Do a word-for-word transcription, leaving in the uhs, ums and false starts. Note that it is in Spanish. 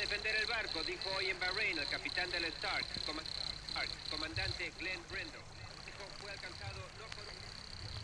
defender el barco, dijo hoy en Bahrein el capitán del Stark, comandante Glenn Brendo. Fue alcanzado no por un...